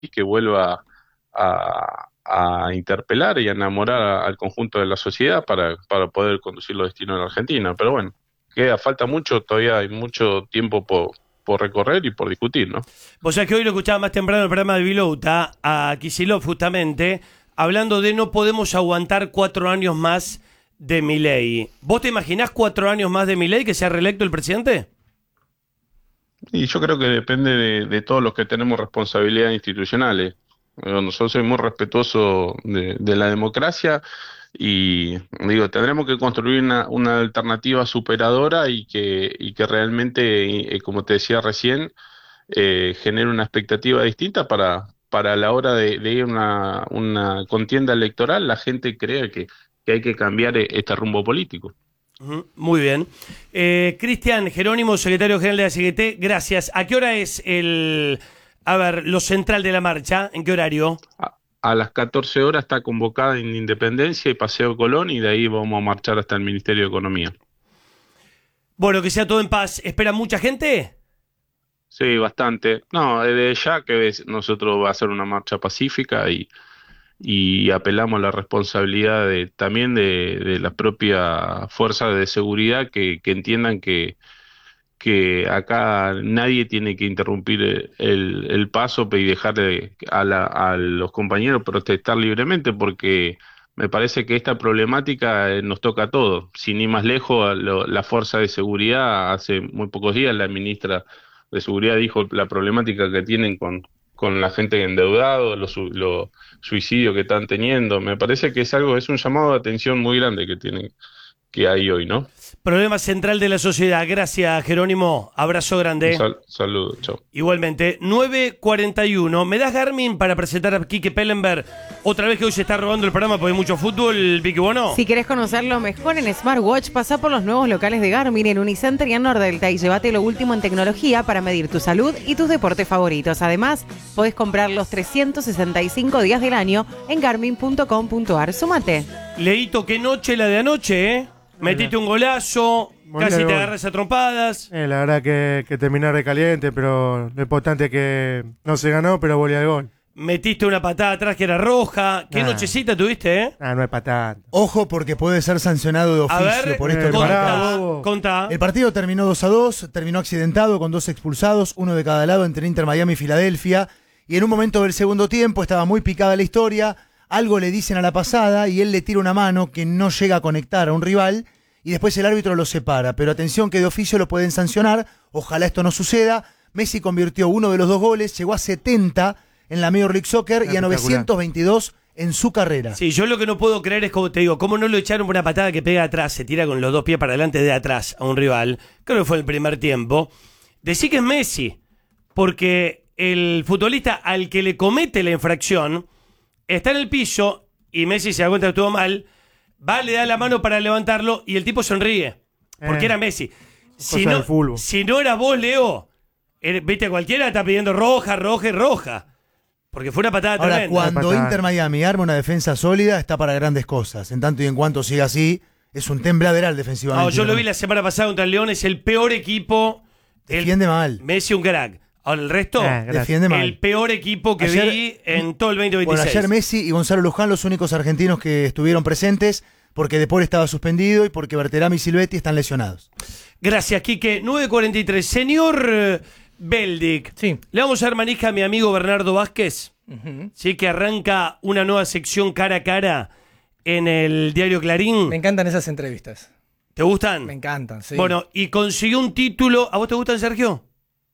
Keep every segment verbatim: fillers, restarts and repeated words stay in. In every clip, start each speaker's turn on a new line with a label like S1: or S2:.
S1: y que vuelva a, a interpelar y a enamorar a- al conjunto de la sociedad para, para poder conducir los destinos de la Argentina. Pero bueno, queda, falta mucho, todavía hay mucho tiempo por, por recorrer y por discutir, ¿no?
S2: Vos sabés que hoy lo escuchaba más temprano en el programa de Vilouta, a Kicillof justamente, hablando de no podemos aguantar cuatro años más de Milei. ¿Vos te imaginás cuatro años más de Milei que sea reelecto el presidente?
S1: Y yo creo que depende de, de todos los que tenemos responsabilidades institucionales. Eh, Nosotros soy muy respetuoso de, de la democracia y digo, tendremos que construir una, una alternativa superadora y que, y que realmente, eh, como te decía recién, eh, genere una expectativa distinta para, para la hora de, de ir a una, una contienda electoral, la gente crea que, que hay que cambiar eh, este rumbo político.
S2: Ujú, muy bien. Eh, Cristian Jerónimo, secretario general de la C G T, gracias. ¿A qué hora es el, a ver, lo central de la marcha? ¿En qué horario?
S1: A, a las catorce horas está convocada en Independencia y Paseo Colón y de ahí vamos a marchar hasta el Ministerio de Economía.
S2: Bueno, que sea todo en paz. ¿Espera mucha gente?
S1: Sí, bastante. No, desde ya que es- nosotros va a ser una marcha pacífica y, y apelamos a la responsabilidad de, también de, de las propias fuerzas de seguridad que, que entiendan que, que acá nadie tiene que interrumpir el, el- el paso y dejar a, la- a los compañeros protestar libremente porque me parece que esta problemática eh, nos toca a todos. Sin ir más lejos, a lo- la fuerza de seguridad, hace muy pocos días la ministra de Seguridad dijo la problemática que tienen con, con la gente endeudada, los, su- los suicidios que están teniendo. Me parece que es algo, es un llamado de atención muy grande que tienen, que hay hoy, ¿no?
S2: Problema central de la sociedad. Gracias, Jerónimo. Abrazo
S1: Un
S2: grande.
S1: sal- saludo, chao.
S2: Igualmente, nueve cuarenta y uno. ¿Me das Garmin para presentar a Quique Pellenberg? Otra vez que hoy se está robando el programa porque hay mucho fútbol, Vicky Bono.
S3: Si querés conocerlo mejor en Smartwatch, pasá por los nuevos locales de Garmin en Unicenter y en Nordelta y llévate lo último en tecnología para medir tu salud y tus deportes favoritos. Además, podés comprar los trescientos sesenta y cinco días del año en garmin punto com punto ar. Súmate.
S2: Leíto, qué noche la de anoche, ¿eh? Metiste un golazo,
S4: Muy
S2: casi
S4: bien,
S2: te
S4: gol.
S2: agarras a trompadas.
S4: Eh, la verdad que, que terminé recaliente, pero lo importante es que no se ganó, pero volví al gol.
S2: Metiste una patada atrás que era roja. Qué
S4: Nah.
S2: nochecita tuviste, ¿eh?
S4: Ah, no es para tanto.
S5: Ojo porque puede ser sancionado de
S2: A
S5: oficio
S2: ver,
S5: por esto
S4: eh,
S5: del
S4: pará,
S5: marcado.
S4: bobo.
S2: contá.
S5: El partido terminó dos a dos, terminó accidentado con dos expulsados, uno de cada lado entre Inter Miami y Filadelfia. Y en un momento del segundo tiempo estaba muy picada la historia, algo le dicen a la pasada y él le tira una mano que no llega a conectar a un rival y después el árbitro lo separa. Pero atención que de oficio lo pueden sancionar, ojalá esto no suceda. Messi convirtió uno de los dos goles, llegó a setenta en la Major League Soccer y a
S4: Espectacular.
S5: novecientos veintidós en su carrera.
S2: Sí, yo lo que no puedo creer es como te digo, cómo no lo echaron por una patada que pega atrás, se tira con los dos pies para adelante de atrás a un rival. Creo que fue el primer tiempo. Decí que es Messi, porque el futbolista al que le comete la infracción está en el piso y Messi se da cuenta que estuvo mal, va, le da la mano para levantarlo y el tipo sonríe, porque
S4: Eh,
S2: era Messi. Si
S4: cosa
S2: no,
S4: del fútbol.
S2: si no era vos, Leo, er- viste, cualquiera está pidiendo roja, roja y roja. Porque fue una patada
S5: Ahora,
S2: tremenda.
S5: cuando
S4: Patada.
S5: Inter Miami arma una defensa sólida, está para grandes cosas. En tanto y en cuanto siga así, es un tembladeral defensivamente.
S2: No, yo lo vi la semana pasada contra el León, es el peor equipo. El-
S5: Defiende mal.
S2: Messi un crack. Ahora el resto,
S4: Ah, gracias.
S5: Defiende mal.
S2: el peor equipo que
S5: Ayer-
S2: vi en todo el veinte
S5: Bueno,
S2: veintiséis.
S5: ayer Messi y Gonzalo Luján, los únicos argentinos que estuvieron presentes, porque De Paul estaba suspendido y porque Berterame y Silvetti están lesionados.
S2: Gracias, Quique. nueve cuarenta y tres. Señor eh, Beldic,
S6: Sí.
S2: le vamos a dar manija a mi amigo Bernardo Vázquez,
S6: Ujú.
S2: ¿sí? Que arranca una nueva sección cara a cara en el diario Clarín.
S6: Me encantan esas entrevistas.
S2: ¿Te gustan?
S6: Me encantan, sí.
S2: Bueno, y consiguió un título. ¿A vos te gustan, Sergio?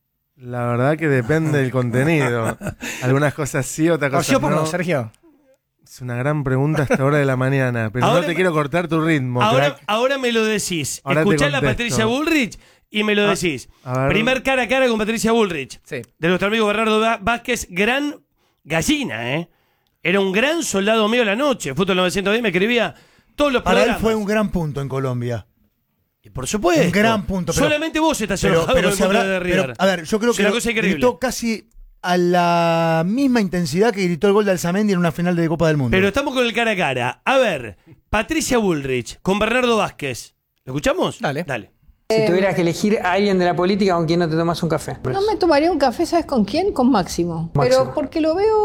S4: La verdad que depende del contenido. Algunas cosas sí, otras cosas
S6: ¿Conoció por
S4: no.
S6: no, Sergio?
S4: Es una gran pregunta a esta hora de la mañana, pero
S2: Ahora
S4: no te
S2: me-
S4: quiero cortar tu ritmo,
S2: Ahora,
S4: crack.
S2: ahora me lo decís.
S4: Ahora te
S2: Escuchá la
S4: contesto.
S2: Patricia Bullrich y me lo
S4: Ah,
S2: decís.
S4: a ver.
S2: Primer cara a cara con Patricia Bullrich.
S6: Sí.
S2: De nuestro amigo Bernardo Vá- Vázquez, gran gallina, ¿eh? Era un gran soldado mío la noche. Fútbol novecientos diez me escribía todos los
S5: Para él
S2: programas.
S5: fue un gran punto en Colombia.
S2: Y por supuesto.
S5: Un gran punto, pero-
S2: Solamente vos estás
S5: Pero,
S2: enojado
S5: pero
S2: con el
S5: se
S2: punto
S5: habrá-
S2: de
S5: pero,
S2: River.
S5: a ver, yo creo
S2: Es
S5: que
S2: una
S5: lo
S2: cosa increíble.
S5: gritó casi a la misma intensidad que gritó el gol de Alzamendi en una final de Copa del Mundo.
S2: Pero estamos con el cara a cara. A ver, Patricia Bullrich con Bernardo Vázquez. ¿Lo escuchamos?
S6: Dale.
S2: Dale.
S7: Si tuvieras que elegir a alguien de la política con quien no te tomas un café.
S8: No me tomaría un café, ¿sabes con quién? Con Máximo.
S7: Máximo.
S8: Pero porque lo veo